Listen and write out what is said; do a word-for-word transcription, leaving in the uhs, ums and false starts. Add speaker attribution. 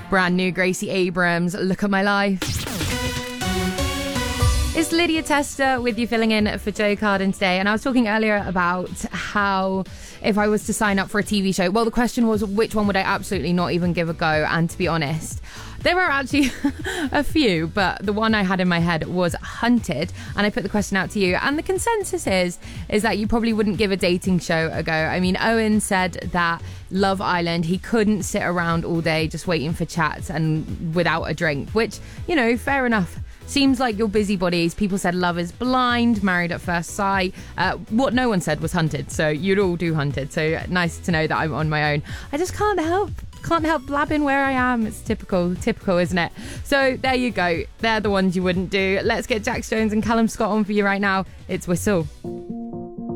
Speaker 1: Brand new Gracie Abrams, Look at My Life. It's Lydia Tester with you filling in for Joe Carden today. And I was talking earlier about how if I was to sign up for a T V show, well, the question was, which one would I absolutely not even give a go? And to be honest, there were actually a few, but the one I had in my head was Hunted, and I put the question out to you, and the consensus is is that you probably wouldn't give a dating show a go. I mean, Owen said that Love Island, he couldn't sit around all day just waiting for chats and without a drink, which, you know, fair enough. Seems like you're busybodies. People said Love is Blind, Married at First Sight. Uh, what no one said was Hunted, so you'd all do Hunted. So nice to know that I'm on my own. I just can't help can't help blabbing where I am. It's typical, typical, isn't it? So there you go. They're the ones you wouldn't do. Let's get Jax Jones and Callum Scott on for you right now. It's Whistle.